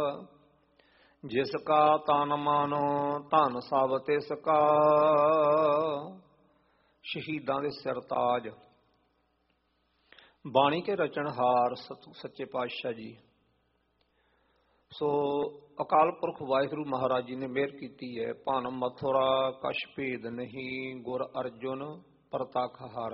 ਜਿਸ ਕਾ ਤਨ ਮਨ ਧਨ ਸਭ ਤਿਸ ਕਾ। ਸ਼ਹੀਦਾਂ ਦੇ ਸਿਰਤਾਜ ਬਾਣੀ ਕੇ ਰਚਨਹਾਰ ਸੱਚੇ ਪਾਤਸ਼ਾਹ ਜੀ। ਸੋ ਅਕਾਲ ਪੁਰਖ ਵਾਹਿਗੁਰੂ ਮਹਾਰਾਜ ਜੀ ਨੇ ਮਿਹਰ ਕੀਤੀ ਹੈ। ਭਨ ਮਥੁਰਾ ਕਛ ਭੇਦ ਨਹੀਂ, ਗੁਰ ਅਰਜੁਨ ਪ੍ਰਤਖ ਹਰ।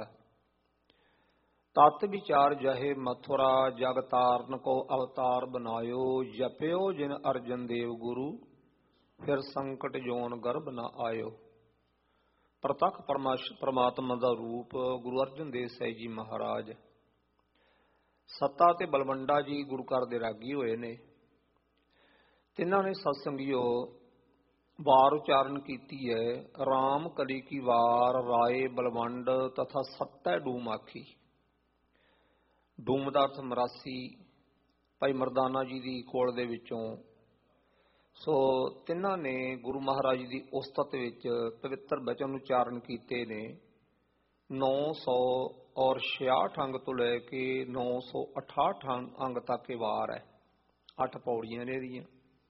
ਤਤ ਵਿਚਾਰ ਜਹੇ ਮਥੁਰਾ, ਜਗ ਤਾਰਨ ਕੋ ਅਵਤਾਰ ਬਨਾਇਓ। ਜਪਿਓ ਜਿਨ ਅਰਜਨ ਦੇਵ ਗੁਰੂ, ਫਿਰ ਸੰਕਟ ਜੋਨ ਗਰਭ ਨ ਆਇਓ। ਪ੍ਰਤੱਖ ਪਰਮਾਤਮਾ ਦਾ ਰੂਪ ਗੁਰੂ ਅਰਜਨ ਦੇਵ ਸਾਹਿਬ ਜੀ ਮਹਾਰਾਜ ਸੱਤਾ ਤੇ ਬਲਵੰਡਾ ਜੀ ਗੁਰੂ ਘਰ ਦੇ ਰਾਗੀ ਹੋਏ ਨੇ। ਤਿੰਨਾਂ ਨੇ ਸਤਸੰਗੀਓ ਵਾਰ ਉਚਾਰਨ ਕੀਤੀ ਹੈ। ਰਾਮ ਕਲੀ ਕੀ ਵਾਰ, ਰਾਏ ਬਲਵੰਡ ਤਥਾ ਸੱਤੈ ਡੂਮ ਆਖੀ। ਡੂਮ ਦਾ ਅਰਥ 84। ਭਾਈ ਮਰਦਾਨਾ ਜੀ ਦੀ ਕੋਲ ਦੇ ਵਿੱਚੋਂ ਸੋ ਤਿੰਨਾਂ ਨੇ ਗੁਰੂ ਮਹਾਰਾਜ ਦੀ ਉਸਤਤ ਵਿੱਚ ਪਵਿੱਤਰ ਬਚਨ ਉਚਾਰਨ ਕੀਤੇ ਨੇ। 966 ਅੰਗ ਤੋਂ ਲੈ ਕੇ 968 ਅੰਗ ਤੱਕ ਇਹ ਵਾਰ ਹੈ। 8 ਪੌੜੀਆਂ ਨੇ ਇਹਦੀਆਂ।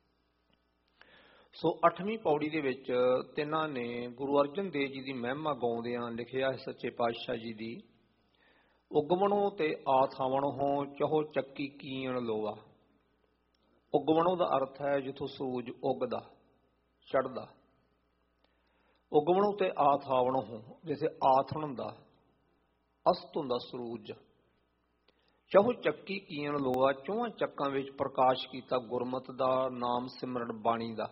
ਸੋ 8ਵੀਂ ਪੌੜੀ ਦੇ ਵਿੱਚ ਤਿੰਨਾਂ ਨੇ ਗੁਰੂ ਅਰਜਨ ਦੇਵ ਜੀ ਦੀ ਮਹਿਮਾ ਗਾਉਂਦਿਆਂ ਲਿਖਿਆ ਹੈ ਸੱਚੇ ਪਾਤਸ਼ਾਹ ਜੀ ਦੀ। ਉਗਵਣੋ ਤੇ ਆਥਾਵਣੋ ਚਹੋ ਚੱਕੀ ਕੀਣ ਲੋਆ। ਉਗਵਣੋ ਦਾ ਅਰਥ ਹੈ ਜਿੱਥੋਂ ਸੂਰਜ ਉੱਗਦਾ ਚੜ੍ਹਦਾ। ਉਗਵਣੋ ਤੇ ਆਥਾਵਣੋ ਜਿੱਥੇ ਆਥਣ ਹੁੰਦਾ, ਅਸਤ ਹੁੰਦਾ ਸੂਰਜ। ਚਹੋ ਚੱਕੀ ਕੀਣ ਲੋਆ, ਚੌਹਾਂ ਚੱਕਾਂ ਵਿੱਚ ਪ੍ਰਕਾਸ਼ ਕੀਤਾ ਗੁਰਮਤ ਦਾ, ਨਾਮ ਸਿਮਰਨ ਬਾਣੀ ਦਾ।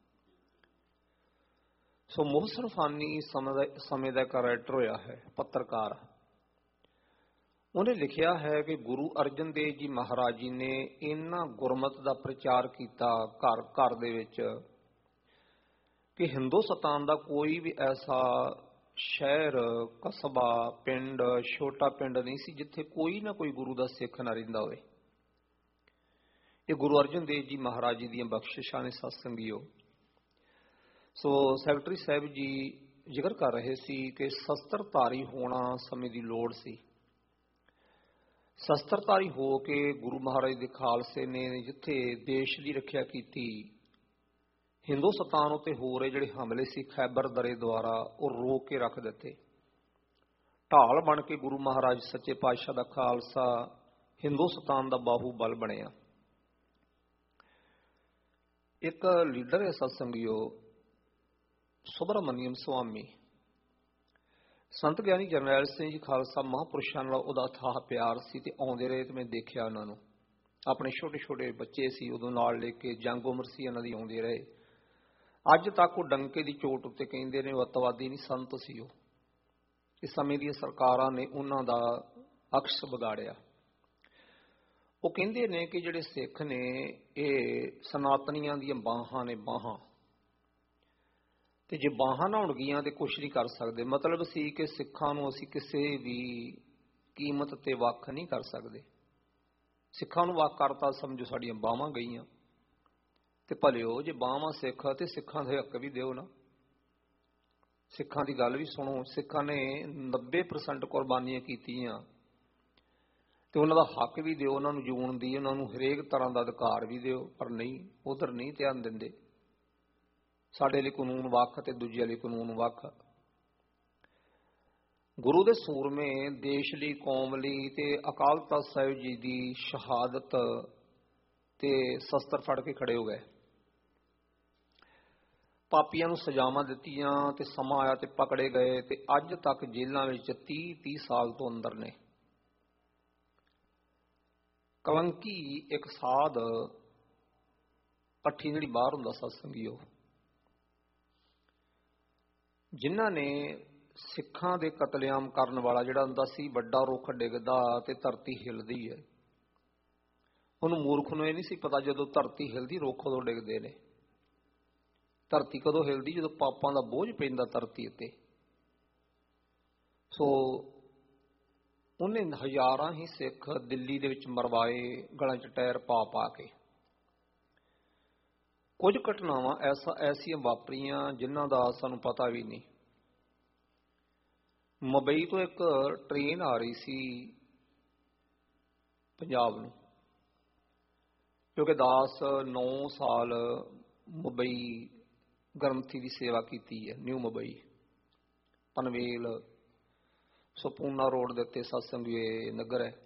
ਸੋ ਮੁਹਸਨ ਫਾਨੀ ਸਮੇਂ ਦਾ ਇੱਕ ਰਾਈਟਰ ਹੋਇਆ ਹੈ, ਪੱਤਰਕਾਰ। ਉਹਨੇ ਲਿਖਿਆ ਹੈ ਕਿ ਗੁਰੂ ਅਰਜਨ ਦੇਵ ਜੀ ਮਹਾਰਾਜ ਜੀ ਨੇ ਇੰਨਾ ਗੁਰਮਤ ਦਾ ਪ੍ਰਚਾਰ ਕੀਤਾ ਘਰ ਘਰ ਦੇ ਵਿੱਚ ਕਿ ਹਿੰਦੁਸਤਾਨ ਦਾ ਕੋਈ ਵੀ ਐਸਾ ਸ਼ਹਿਰ, ਕਸਬਾ, ਪਿੰਡ, ਛੋਟਾ ਪਿੰਡ ਨਹੀਂ ਸੀ ਜਿੱਥੇ ਕੋਈ ਨਾ ਕੋਈ ਗੁਰੂ ਦਾ ਸਿੱਖ ਨਾ ਰਹਿੰਦਾ ਹੋਵੇ। ਇਹ ਗੁਰੂ ਅਰਜਨ ਦੇਵ ਜੀ ਮਹਾਰਾਜ ਜੀ ਦੀਆਂ ਬਖਸ਼ਿਸ਼ਾਂ ਨੇ ਸਤਸੰਗੀਓ। ਸੋ ਸੈਕਟਰੀ ਸਾਹਿਬ ਜੀ ਜ਼ਿਕਰ ਕਰ ਰਹੇ ਸੀ ਕਿ ਸ਼ਸਤਰਧਾਰੀ ਹੋਣਾ ਸਮੇਂ ਦੀ ਲੋੜ ਸੀ। ਸ਼ਸਤਰਧਾਰੀ ਹੋ ਕੇ ਗੁਰੂ ਮਹਾਰਾਜ ਦੇ ਖਾਲਸੇ ਨੇ ਜਿੱਥੇ ਦੇਸ਼ ਦੀ ਰੱਖਿਆ ਕੀਤੀ, ਹਿੰਦੁਸਤਾਨ ਉੱਤੇ ਹੋ ਰਹੇ ਜਿਹੜੇ ਹਮਲੇ ਸੀ ਖੈਬਰ ਦਰੇ ਦੁਆਰਾ, ਉਹ ਰੋਕ ਕੇ ਰੱਖ ਦਿੱਤੇ। ਢਾਲ ਬਣ ਕੇ ਗੁਰੂ ਮਹਾਰਾਜ ਸੱਚੇ ਪਾਤਸ਼ਾਹ ਦਾ ਖਾਲਸਾ ਹਿੰਦੁਸਤਾਨ ਦਾ ਬਾਹੂਬਲ ਬਣਿਆ। ਇੱਕ ਲੀਡਰ ਹੈ ਸਤਸੰਗੀਓ, ਸੁਬਰਾਮਨਿਅਮ ਸੁਆਮੀ। ਸੰਤ ਗਿਆਨੀ ਜਰਨੈਲ ਸਿੰਘ ਜੀ ਖਾਲਸਾ ਮਹਾਂਪੁਰਸ਼ਾਂ ਨਾਲ ਉਹਦਾ ਅਥਾਹ ਪਿਆਰ ਸੀ ਤੇ ਆਉਂਦੇ ਰਹੇ ਤੇ ਮੈਂ ਦੇਖਿਆ ਉਹਨਾਂ ਨੂੰ। ਆਪਣੇ ਛੋਟੇ ਛੋਟੇ ਬੱਚੇ ਸੀ ਉਦੋਂ ਨਾਲ ਲੈ ਕੇ, ਜੰਗ ਉਮਰ ਸੀ ਇਹਨਾਂ ਦੀ, ਆਉਂਦੇ ਰਹੇ। ਅੱਜ ਤੱਕ ਉਹ ਡੰਕੇ ਦੀ ਚੋਟ ਉੱਤੇ ਕਹਿੰਦੇ ਨੇ ਉਹ ਅੱਤਵਾਦੀ ਨਹੀਂ, ਸੰਤ ਸੀ ਉਹ। ਇਸ ਸਮੇਂ ਦੀਆਂ ਸਰਕਾਰਾਂ ਨੇ ਉਹਨਾਂ ਦਾ ਅਕਸ ਵਿਗਾੜਿਆ। ਉਹ ਕਹਿੰਦੇ ਨੇ ਕਿ ਜਿਹੜੇ ਸਿੱਖ ਨੇ ਇਹ ਸਨਾਤਨੀਆਂ ਦੀਆਂ ਬਾਹਾਂ ਨੇ, ਬਾਹਾਂ, ਤੇ ਜੇ ਬਾਹਾਂ ਨਾ ਹੋਣਗੀਆਂ ਤੇ ਕੁਛ ਨਹੀਂ ਕਰ ਸਕਦੇ। ਮਤਲਬ ਸੀ ਕਿ ਸਿੱਖਾਂ ਨੂੰ ਅਸੀਂ ਕਿਸੇ ਵੀ ਕੀਮਤ ਤੇ ਵੱਖ ਨਹੀਂ ਕਰ ਸਕਦੇ। ਸਿੱਖਾਂ ਨੂੰ ਵੱਖ ਕਰਤਾ ਸਮਝੋ ਸਾਡੀਆਂ ਬਾਹਾਂ ਗਈਆਂ। ਤੇ ਭਲਿਓ ਜੇ ਬਾਹਾਂ ਸਿੱਖ ਤੇ ਸਿੱਖਾਂ ਦੇ ਹੱਕ ਵੀ ਦਿਓ ਨਾ, ਸਿੱਖਾਂ ਦੀ ਗੱਲ ਵੀ ਸੁਣੋ। ਸਿੱਖਾਂ ਨੇ 90% ਕੁਰਬਾਨੀਆਂ ਕੀਤੀਆਂ ਤੇ ਉਹਨਾਂ ਦਾ ਹੱਕ ਵੀ ਦਿਓ, ਉਹਨਾਂ ਨੂੰ ਜਿਉਣ ਦੀ, ਉਹਨਾਂ ਨੂੰ ਹਰੇਕ ਤਰ੍ਹਾਂ ਦਾ ਅਧਿਕਾਰ ਵੀ ਦਿਓ। ਪਰ ਨਹੀਂ, ਉਧਰ ਨਹੀਂ ਧਿਆਨ ਦਿੰਦੇ। ਸਾਡੇ ਲਈ ਕਾਨੂੰਨ ਵੱਖ ਤੇ ਦੂਜੇ ਲਈ ਕਾਨੂੰਨ ਵੱਖ। ਗੁਰੂ ਦੇ ਸੂਰਮੇ ਦੇਸ਼ ਲਈ, ਕੌਮ ਲਈ ਤੇ ਅਕਾਲ ਤਖ਼ਤ ਸਾਹਿਬ ਜੀ ਦੀ ਸ਼ਹਾਦਤ ਤੇ ਸ਼ਸਤਰ ਫੜ ਕੇ ਖੜੇ ਹੋ ਗਏ। ਪਾਪੀਆਂ ਨੂੰ ਸਜ਼ਾਵਾਂ ਦਿੱਤੀਆਂ ਤੇ ਸਮਾਂ ਆਇਆ ਤੇ ਪਕੜੇ ਗਏ ਤੇ ਅੱਜ ਤੱਕ ਜੇਲ੍ਹਾਂ ਵਿੱਚ 30 ਸਾਲ ਤੋਂ ਅੰਦਰ ਨੇ। ਕਲੰਕੀ ਇੱਕ ਸਾਧ ਪੱਠੀ ਜਿਹੜੀ ਬਾਹਰ ਹੁੰਦਾ ਸਤਸੰਗੀਓ, ਜਿਨ੍ਹਾਂ ਨੇ ਸਿੱਖਾਂ ਦੇ ਕਤਲੇਆਮ ਕਰਨ ਵਾਲਾ ਜਿਹੜਾ ਹੁੰਦਾ ਸੀ, ਵੱਡਾ ਰੁੱਖ ਡਿੱਗਦਾ ਤੇ ਧਰਤੀ ਹਿੱਲਦੀ ਹੈ, ਉਹਨੂੰ ਮੂਰਖ ਨੂੰ ਇਹ ਨਹੀਂ ਸੀ ਪਤਾ ਜਦੋਂ ਧਰਤੀ ਹਿੱਲਦੀ ਰੁੱਖ ਉਦੋਂ ਡਿੱਗਦੇ ਨੇ। ਧਰਤੀ ਕਦੋਂ ਹਿੱਲਦੀ? ਜਦੋਂ ਪਾਪਾਂ ਦਾ ਬੋਝ ਪੈਂਦਾ ਧਰਤੀ ਉੱਤੇ। ਸੋ ਉਹਨੇ ਹਜ਼ਾਰਾਂ ਹੀ ਸਿੱਖ ਦਿੱਲੀ ਦੇ ਵਿੱਚ ਮਰਵਾਏ, ਗਲਾਂ 'ਚ ਟਾਇਰ ਪਾ ਪਾ ਕੇ। ਕੁਝ ਘਟਨਾਵਾਂ ਐਸੀਆਂ ਵਾਪਰੀਆਂ ਜਿਨ੍ਹਾਂ ਦਾ ਸਾਨੂੰ ਪਤਾ ਵੀ ਨਹੀਂ। ਮੁੰਬਈ ਤੋਂ ਇੱਕ ਟ੍ਰੇਨ ਆ ਰਹੀ ਸੀ ਪੰਜਾਬ ਨੂੰ। ਕਿਉਂਕਿ ਦਾਸ 9 ਸਾਲ ਮੁੰਬਈ ਗ੍ਰੰਥੀ ਦੀ ਸੇਵਾ ਕੀਤੀ ਹੈ। ਨਿਊ ਮੁੰਬਈ ਪਨਵੇਲ ਸੁਪੂਨਾ ਰੋਡ ਦੇ ਉੱਤੇ ਸਤਸੰਗ ਨਗਰ ਹੈ।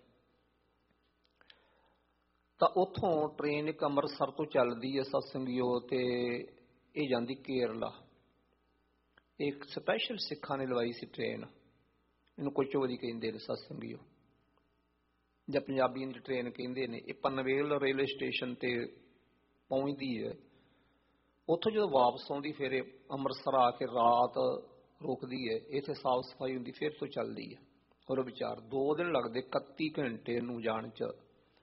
ਤਾਂ ਉੱਥੋਂ ਟ੍ਰੇਨ ਇੱਕ ਅੰਮ੍ਰਿਤਸਰ ਤੋਂ ਚੱਲਦੀ ਹੈ ਸਤਸੰਗਿਓ, ਤੇ ਇਹ ਜਾਂਦੀ ਕੇਰਲਾ। ਇੱਕ ਸਪੈਸ਼ਲ ਸਿੱਖਾਂ ਨੇ ਲਵਾਈ ਸੀ ਟ੍ਰੇਨ, ਇਹਨੂੰ ਕੋਚੋਵਲੀ ਕਹਿੰਦੇ ਨੇ ਸਤਸੰਗਿਓ, ਜਾਂ ਪੰਜਾਬੀਆਂ ਦੀ ਟ੍ਰੇਨ ਕਹਿੰਦੇ ਨੇ। ਇਹ ਪਨਵੇਲ ਰੇਲਵੇ ਸਟੇਸ਼ਨ ਤੇ ਪਹੁੰਚਦੀ ਹੈ। ਉੱਥੋਂ ਜਦੋਂ ਵਾਪਸ ਆਉਂਦੀ ਫਿਰ ਇਹ ਅੰਮ੍ਰਿਤਸਰ ਆ ਕੇ ਰਾਤ ਰੁਕਦੀ ਹੈ। ਇੱਥੇ ਸਾਫ਼ ਸਫਾਈ ਹੁੰਦੀ, ਫਿਰ ਤੋਂ ਚੱਲਦੀ ਹੈ। ਹੋਰ ਵਿਚਾਰ 2 ਦਿਨ ਲੱਗਦੇ 31 ਘੰਟੇ ਨੂੰ ਜਾਣ 'ਚ।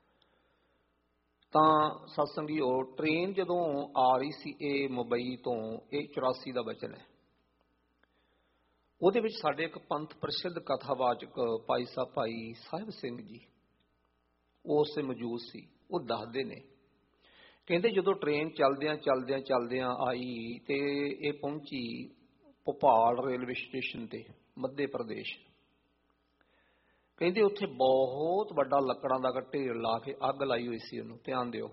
ਤਾਂ ਸਤਸੰਗੀਓ ਟ੍ਰੇਨ ਜਦੋਂ ਆ ਰਹੀ ਸੀ ਇਹ ਮੁੰਬਈ ਤੋਂ, ਇਹ 84 ਦਾ ਵਚਨ ਹੈ। ਉਹਦੇ ਵਿੱਚ ਸਾਡੇ ਇੱਕ ਪੰਥ ਪ੍ਰਸਿੱਧ ਕਥਾਵਾਚਕ ਭਾਈ ਸਾਹਿਬ ਸਿੰਘ ਜੀ ਉਸ ਸੇ ਮੌਜੂਦ ਸੀ। ਉਹ ਦੱਸਦੇ ਨੇ, ਕਹਿੰਦੇ ਜਦੋਂ ਟ੍ਰੇਨ ਚੱਲਦਿਆਂ ਆਈ ਤੇ ਇਹ ਪਹੁੰਚੀ ਭੋਪਾਲ ਰੇਲਵੇ ਸਟੇਸ਼ਨ ਤੇ, ਮੱਧ ਪ੍ਰਦੇਸ਼। ਕਹਿੰਦੇ ਉੱਥੇ ਬਹੁਤ ਵੱਡਾ ਲੱਕੜਾਂ ਦਾ ਢੇਰ ਲਾ ਕੇ ਅੱਗ ਲਾਈ ਹੋਈ ਸੀ। ਉਹਨੂੰ ਧਿਆਨ ਦਿਓ,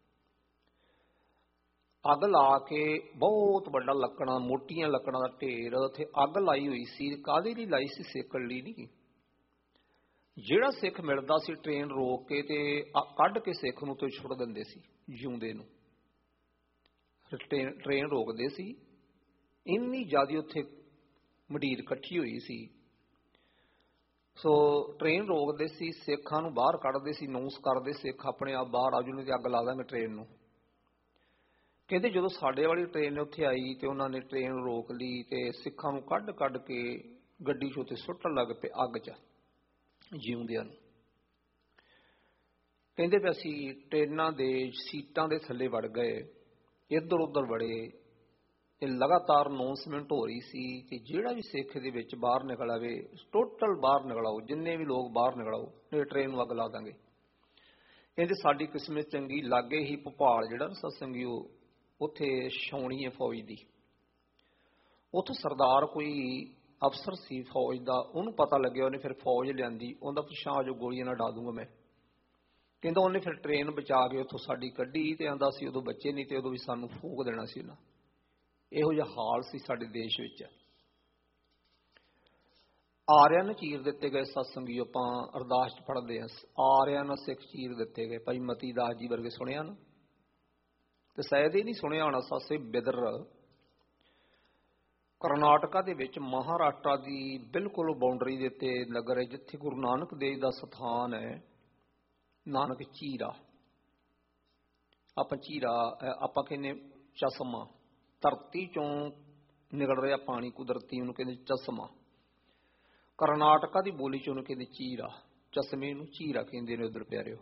ਅੱਗ ਲਾ ਕੇ ਬਹੁਤ ਵੱਡਾ ਲੱਕੜਾਂ, ਮੋਟੀਆਂ ਲੱਕੜਾਂ ਦਾ ਢੇਰ ਉੱਥੇ ਅੱਗ ਲਾਈ ਹੋਈ ਸੀ। ਕਾਹਦੇ ਲਈ ਲਾਈ ਸੀ? ਸੇਕਣ ਲਈ ਨਹੀਂ। ਜਿਹੜਾ ਸਿੱਖ ਮਿਲਦਾ ਸੀ ਟ੍ਰੇਨ ਰੋਕ ਕੇ ਤੇ ਕੱਢ ਕੇ ਸਿੱਖ ਨੂੰ ਤੇ ਛੁੱਟ ਦਿੰਦੇ ਸੀ ਜਿਉਂਦੇ ਨੂੰ। ਟ੍ਰੇਨ ਰੋਕਦੇ ਸੀ, ਇੰਨੀ ਜ਼ਿਆਦਾ ਉੱਥੇ ਮੰਡੀਰ ਇਕੱਠੀ ਹੋਈ ਸੀ। ਸੋ ਟ੍ਰੇਨ ਰੋਕਦੇ ਸੀ, ਸਿੱਖਾਂ ਨੂੰ ਬਾਹਰ ਕੱਢਦੇ ਸੀ, ਅਨਾਉਂਸ ਕਰਦੇ ਸਿੱਖ ਆਪਣੇ ਆਪ ਬਾਹਰ ਆਜੂ ਨਹੀਂ ਤੇ ਅੱਗ ਲਾ ਦਾਂਗੇ ਟ੍ਰੇਨ ਨੂੰ। ਕਹਿੰਦੇ ਜਦੋਂ ਸਾਡੇ ਵਾਲੀ ਟ੍ਰੇਨ ਉੱਥੇ ਆਈ ਤੇ ਉਹਨਾਂ ਨੇ ਟ੍ਰੇਨ ਰੋਕ ਲਈ ਤੇ ਸਿੱਖਾਂ ਨੂੰ ਕੱਢ ਕੇ ਗੱਡੀ 'ਚ ਉੱਤੇ ਸੁੱਟਣ ਲੱਗ ਪਏ ਅੱਗ 'ਚ ਜਿਉਂਦਿਆਂ ਨੂੰ। ਕਹਿੰਦੇ ਵੀ ਅਸੀਂ ਟ੍ਰੇਨਾਂ ਦੇ ਸੀਟਾਂ ਦੇ ਥੱਲੇ ਵੜ ਗਏ, ਇੱਧਰ ਉੱਧਰ ਵੜੇ। ਇਹ ਲਗਾਤਾਰ ਅਨਾਉਂਸਮੈਂਟ ਹੋ ਰਹੀ ਸੀ ਕਿ ਜਿਹੜਾ ਵੀ ਸਿੱਖ ਦੇ ਵਿੱਚ ਬਾਹਰ ਨਿਕਲ ਆਵੇ, ਟੋਟਲ ਬਾਹਰ ਨਿਕਲ ਆਓ, ਜਿੰਨੇ ਵੀ ਲੋਕ ਬਾਹਰ ਨਿਕਲ ਆਓ, ਇਹ ਟ੍ਰੇਨ ਨੂੰ ਅੱਗ ਲਾ ਦਾਂਗੇ। ਕਹਿੰਦੇ ਸਾਡੀ ਕਿਸਮਤ ਚੰਗੀ, ਲਾਗੇ ਹੀ ਭੋਪਾਲ ਜਿਹੜਾ ਸਤਸੰਗੀ ਉੱਥੇ ਛਾਉਣੀ ਹੈ ਫੌਜ ਦੀ। ਉੱਥੋਂ ਸਰਦਾਰ ਕੋਈ ਅਫਸਰ ਸੀ ਫੌਜ ਦਾ, ਉਹਨੂੰ ਪਤਾ ਲੱਗਿਆ, ਉਹਨੇ ਫਿਰ ਫੌਜ ਲਿਆਂਦੀ। ਉਹਦਾ ਪਿਛਾਂ ਜੋ ਗੋਲੀਆਂ ਨਾਲ ਡਾ ਦੂੰਗਾ ਮੈਂ। ਕਹਿੰਦਾ ਉਹਨੇ ਫਿਰ ਟ੍ਰੇਨ ਬਚਾ ਕੇ ਉੱਥੋਂ ਸਾਡੀ ਕੱਢੀ ਤੇ ਆਂਦਾ ਸੀ ਉਦੋਂ ਬੱਚੇ ਨਹੀਂ ਤੇ ਉਦੋਂ ਵੀ ਸਾਨੂੰ ਫੂਕ ਦੇਣਾ ਸੀ ਉਹਨਾਂ। ਇਹੋ ਜਿਹਾ ਹਾਲ ਸੀ ਸਾਡੇ ਦੇਸ਼ ਵਿੱਚ। ਆਰਿਆਂ ਨੂੰ ਚੀਰ ਦਿੱਤੇ ਗਏ ਸਤਸੰਗੀ, ਆਪਾਂ ਅਰਦਾਸ 'ਚ ਪੜ੍ਹਦੇ ਹਾਂ, ਆਰਿਆਂ ਨੂੰ ਸਿੱਖ ਚੀਰ ਦਿੱਤੇ ਗਏ। ਭਾਈ ਮਤੀ ਦਾਸ ਜੀ ਵਰਗੇ ਸੁਣਿਆ ਨਾ, ਤੇ ਸ਼ਾਇਦ ਇਹ ਨਹੀਂ ਸੁਣਿਆ ਹੋਣਾ ਸਤਸੇ ਬਿਦਰ ਕਰਨਾਟਕਾ ਦੇ ਵਿੱਚ ਮਹਾਰਾਸ਼ਟਰ ਦੀ ਬਿਲਕੁਲ ਬਾਉਂਡਰੀ ਦੇ ਉੱਤੇ ਨਗਰ ਹੈ, ਜਿੱਥੇ ਗੁਰੂ ਨਾਨਕ ਦੇਵ ਦਾ ਸਥਾਨ ਹੈ, ਨਾਨਕ ਝੀਰਾ। ਆਪਾਂ ਕਹਿੰਦੇ ਚਸ਼ਮਾ, ਧਰਤੀ ਚੋਂ ਨਿਕਲ ਰਿਹਾ ਪਾਣੀ ਕੁਦਰਤੀ, ਉਹਨੂੰ ਕਹਿੰਦੇ ਚਸ਼ਮਾ। ਕਰਨਾਟਕਾ ਦੀ ਬੋਲੀ ਚ ਉਹਨੂੰ ਕਹਿੰਦੇ ਝੀਰਾ, ਚਸ਼ਮੇ ਨੂੰ ਝੀਰਾ ਕਹਿੰਦੇ ਨੇ ਉਧਰ ਪਿਆਰਿਓ।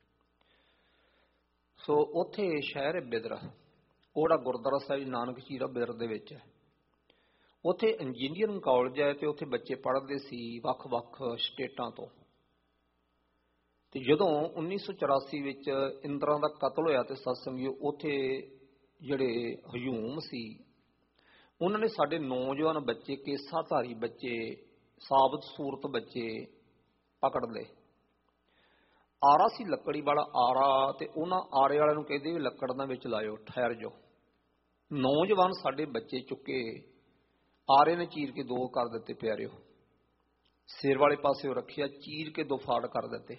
ਸੋ ਉੱਥੇ ਸ਼ਹਿਰ ਹੈ ਬਿਦਰ, ਉਹਦਾ ਗੁਰਦੁਆਰਾ ਸਾਹਿਬ ਨਾਨਕ ਝੀਰਾ ਬਿਦਰ ਦੇ ਵਿੱਚ ਹੈ। ਉੱਥੇ ਇੰਜੀਨੀਅਰਿੰਗ ਕਾਲਜ ਹੈ ਤੇ ਉੱਥੇ ਬੱਚੇ ਪੜ੍ਹਦੇ ਸੀ ਵੱਖ-ਵੱਖ ਸਟੇਟਾਂ ਤੋਂ। ਤੇ ਜਦੋਂ 1984 ਵਿੱਚ ਇੰਦਰਾ ਦਾ ਕਤਲ ਹੋਇਆ ਤੇ ਸਤਸੰਗੀਓ ਉੱਥੇ ਜਿਹੜੇ ਹਜੂਮ ਸੀ, ਉਹਨਾਂ ਨੇ ਸਾਡੇ ਨੌਜਵਾਨ ਬੱਚੇ, ਕੇਸਾਧਾਰੀ ਬੱਚੇ, ਸਾਬਤ ਸੂਰਤ ਬੱਚੇ ਪਕੜ ਲਏ। ਆਰਾ ਸੀ ਲੱਕੜੀ ਵਾਲਾ ਆਰਾ, ਤੇ ਉਹਨਾਂ ਆਰੇ ਵਾਲਿਆਂ ਨੂੰ ਕਹਿੰਦੇ ਵੀ ਲੱਕੜ ਨਾਲ ਵਿੱਚ ਲਾਇਓ, ਠਹਿਰ ਜਾਓ। ਨੌਜਵਾਨ ਸਾਡੇ ਬੱਚੇ ਚੁੱਕੇ ਆਰੇ ਨੇ ਚੀਰ ਕੇ 2 ਕਰ ਦਿੱਤੇ ਪਿਆਰਿਓ। ਸਿਰ ਵਾਲੇ ਪਾਸੇ ਉਹ ਰੱਖਿਆ, ਚੀਰ ਕੇ 2 ਫਾੜ ਕਰ ਦਿੱਤੇ।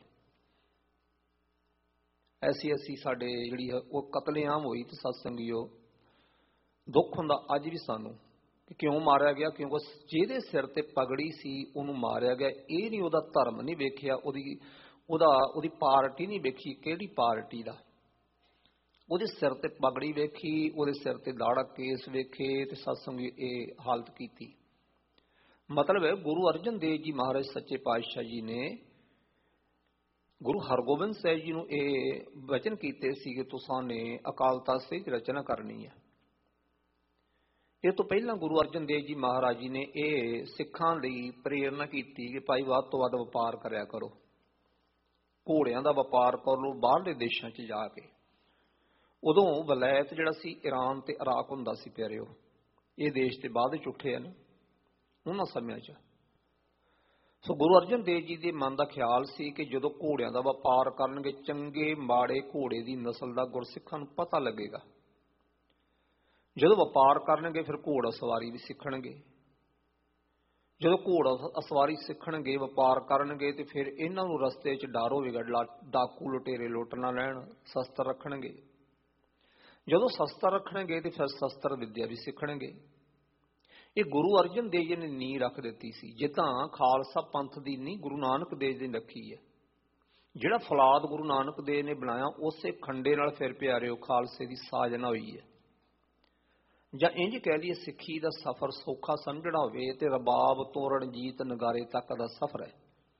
ਐਸੀ ਸਾਡੇ ਜਿਹੜੀ ਉਹ ਕਤਲੇਆਮ ਹੋਈ। ਤੇ ਸਤਸੰਗੀਓ ਦੁੱਖ ਹੁੰਦਾ ਅੱਜ ਵੀ ਸਾਨੂੰ ਕਿ ਕਿਉਂ ਮਾਰਿਆ ਗਿਆ, ਕਿਉਂਕਿ ਜਿਹਦੇ ਸਿਰ ਤੇ ਪਗੜੀ ਸੀ ਉਹਨੂੰ ਮਾਰਿਆ ਗਿਆ। ਇਹ ਨਹੀਂ ਉਹਦਾ ਧਰਮ ਨਹੀਂ ਵੇਖਿਆ, ਉਹਦੀ ਪਾਰਟੀ ਨਹੀਂ ਵੇਖੀ, ਕਿਹੜੀ ਪਾਰਟੀ ਦਾ। ਉਹਦੇ ਸਿਰ ਤੇ ਪਗੜੀ ਵੇਖੀ, ਉਹਦੇ ਸਿਰ ਤੇ ਦਾੜਾ ਕੇਸ ਵੇਖੇ ਤੇ ਸਤਸੰਗੀ ਇਹ ਹਾਲਤ ਕੀਤੀ। ਮਤਲਬ ਹੈ ਗੁਰੂ ਅਰਜਨ ਦੇਵ ਜੀ ਮਹਾਰਾਜ ਸੱਚੇ ਪਾਤਸ਼ਾਹ ਜੀ ਨੇ ਗੁਰੂ ਹਰਗੋਬਿੰਦ ਸਾਹਿਬ ਜੀ ਨੂੰ ਇਹ ਵਚਨ ਕੀਤੇ ਸੀ ਕਿ ਤੁਸਾਂ ਨੇ ਅਕਾਲ ਤਖ਼ਤ ਦੀ ਰਚਨਾ ਕਰਨੀ ਹੈ। ਇਹ ਤੋਂ ਪਹਿਲਾਂ ਗੁਰੂ ਅਰਜਨ ਦੇਵ ਜੀ ਮਹਾਰਾਜ ਜੀ ਨੇ ਇਹ ਸਿੱਖਾਂ ਲਈ ਪ੍ਰੇਰਨਾ ਕੀਤੀ ਕਿ ਭਾਈ ਵੱਧ ਤੋਂ ਵੱਧ ਵਪਾਰ ਕਰਿਆ ਕਰੋ, ਘੋੜਿਆਂ ਦਾ ਵਪਾਰ ਕਰ ਲਓ ਬਾਹਰਲੇ ਦੇਸ਼ਾਂ 'ਚ ਜਾ ਕੇ। ਉਦੋਂ ਵਲਾਇਤ ਜਿਹੜਾ ਸੀ ਈਰਾਨ ਤੇ ਇਰਾਕ ਹੁੰਦਾ ਸੀ ਪਿਆਰਿਓ। ਇਹ ਦੇਸ਼ ਤੇ ਬਾਅਦ ਵਿੱਚ ਉੱਠੇ ਹਨ ਉਹਨਾਂ ਸਮਿਆਂ 'ਚ। ਸੋ ਗੁਰੂ ਅਰਜਨ ਦੇਵ ਜੀ ਦੇ ਮਨ ਦਾ ਖਿਆਲ ਸੀ ਕਿ ਜਦੋਂ ਘੋੜਿਆਂ ਦਾ ਵਪਾਰ ਕਰਨਗੇ, ਚੰਗੇ ਮਾੜੇ ਘੋੜੇ ਦੀ ਨਸਲ ਦਾ ਗੁਰਸਿੱਖਾਂ ਨੂੰ ਪਤਾ ਲੱਗੇਗਾ। ਜਦੋਂ ਵਪਾਰ ਕਰਨਗੇ ਫਿਰ ਘੋੜਾ ਸਵਾਰੀ ਵੀ ਸਿੱਖਣਗੇ। ਜਦੋਂ ਘੋੜਾ ਸਵਾਰੀ ਸਿੱਖਣਗੇ, ਵਪਾਰ ਕਰਨਗੇ, ਤੇ ਫਿਰ ਇਹਨਾਂ ਨੂੰ ਰਸਤੇ 'ਚ ਡਰ ਹੋਵੇਗਾ, ਡਾਕੂ ਲੁਟੇਰੇ ਲੁੱਟ ਨਾ ਲੈਣ। ਸ਼ਸਤਰ ਰੱਖਣਗੇ। ਜਦੋਂ ਸ਼ਸਤਰ ਰੱਖਣਗੇ ਤੇ ਫਿਰ ਸ਼ਸਤਰ ਵਿੱਦਿਆ ਵੀ ਸਿੱਖਣਗੇ। ਇਹ ਗੁਰੂ ਅਰਜਨ ਦੇਵ ਜੀ ਨੇ ਨੀਂਹ ਰੱਖ ਦਿੱਤੀ ਸੀ। ਜਿੱਦਾਂ ਖਾਲਸਾ ਪੰਥ ਦੀ ਨੀਂਹ ਗੁਰੂ ਨਾਨਕ ਦੇਵ ਜੀ ਨੇ ਰੱਖੀ ਹੈ। ਜਿਹੜਾ ਫੌਲਾਦ ਗੁਰੂ ਨਾਨਕ ਦੇਵ ਨੇ ਬਣਾਇਆ, ਉਸੇ ਖੰਡੇ ਨਾਲ ਫਿਰ ਪਿਆਰਿਓ ਖਾਲਸੇ ਦੀ ਸਾਜਨਾ ਹੋਈ ਹੈ। ਜਾਂ ਇੰਝ ਕਹਿ ਲਈਏ, ਸਿੱਖੀ ਦਾ ਸਫ਼ਰ ਸੌਖਾ ਸਮਝਣਾ ਹੋਵੇ ਤੇ ਰਬਾਬ ਤੋਂ ਰਣਜੀਤ ਨਗਾਰੇ ਤੱਕ ਦਾ ਸਫ਼ਰ ਹੈ।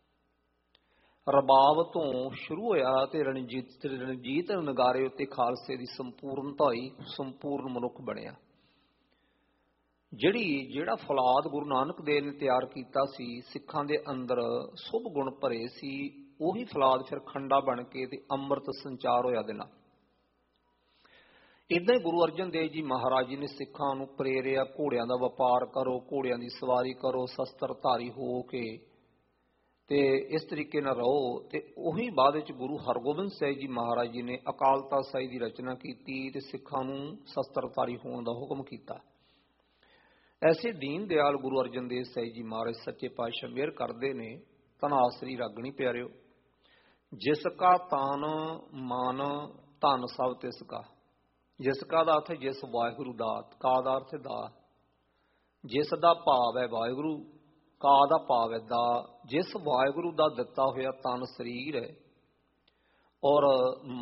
ਰਬਾਬ ਤੋਂ ਸ਼ੁਰੂ ਹੋਇਆ ਤੇ ਰਣਜੀਤ ਨਗਾਰੇ ਉੱਤੇ ਖਾਲਸੇ ਦੀ ਸੰਪੂਰਨਤਾ ਹੋਈ, ਸੰਪੂਰਨ ਮਨੁੱਖ ਬਣਿਆ। ਜਿਹੜਾ ਫੌਲਾਦ ਗੁਰੂ ਨਾਨਕ ਦੇਵ ਨੇ ਤਿਆਰ ਕੀਤਾ ਸੀ, ਸਿੱਖਾਂ ਦੇ ਅੰਦਰ ਸ਼ੁਭ ਗੁਣ ਭਰੇ ਸੀ, ਉਹੀ ਫੌਲਾਦ ਫਿਰ ਖੰਡਾ ਬਣ ਕੇ ਤੇ ਅੰਮ੍ਰਿਤ ਸੰਚਾਰ ਹੋਇਆ ਦੇ ਨਾਲ। ਇੱਦਾਂ ਹੀ ਗੁਰੂ ਅਰਜਨ ਦੇਵ ਜੀ ਮਹਾਰਾਜ ਜੀ ਨੇ ਸਿੱਖਾਂ ਨੂੰ ਪ੍ਰੇਰਿਆ, ਘੋੜਿਆਂ ਦਾ ਵਪਾਰ ਕਰੋ, ਘੋੜਿਆਂ ਦੀ ਸਵਾਰੀ ਕਰੋ, ਸ਼ਸਤਰਧਾਰੀ ਹੋ ਕੇ ਤੇ ਇਸ ਤਰੀਕੇ ਨਾਲ ਰਹੋ। ਤੇ ਉਹੀ ਬਾਅਦ ਵਿੱਚ ਗੁਰੂ ਹਰਗੋਬਿੰਦ ਸਾਹਿਬ ਜੀ ਮਹਾਰਾਜ ਜੀ ਨੇ ਅਕਾਲ ਤਖ਼ਤ ਸਾਹਿਬ ਦੀ ਰਚਨਾ ਕੀਤੀ ਤੇ ਸਿੱਖਾਂ ਨੂੰ ਸ਼ਸਤਰਧਾਰੀ ਹੋਣ ਦਾ ਹੁਕਮ ਕੀਤਾ। ਐਸੇ ਦੀਨ ਦਿਆਲ ਗੁਰੂ ਅਰਜਨ ਦੇਵ ਸਾਹਿਬ ਜੀ ਮਹਾਰਾਜ ਸੱਚੇ ਪਾਤਸ਼ਾਹ ਮਿਹਰ ਕਰਦੇ ਨੇ। ਧਨਾਸਰੀ ਰਾਗਣੀ ਪਿਆਰਿਓ, ਜਿਸ ਕਾ ਤਾਨ ਮਾਨ ਧਨ ਸਭ ਤਿਸ ਕਾ। ਜਿਸ ਕਾ ਦਾ ਅਰਥ ਹੈ ਜਿਸ ਵਾਹਿਗੁਰੂ ਦਾਤ, ਕਾ ਦਾ ਅਰਥ ਹੈ ਦਾ। ਜਿਸ ਦਾ ਭਾਵ ਹੈ ਵਾਹਿਗੁਰੂ, ਕਾ ਦਾ ਭਾਵ ਹੈ ਦਾ। ਜਿਸ ਵਾਹਿਗੁਰੂ ਦਾ ਦਿੱਤਾ ਹੋਇਆ ਤਨ ਸਰੀਰ ਹੈ ਔਰ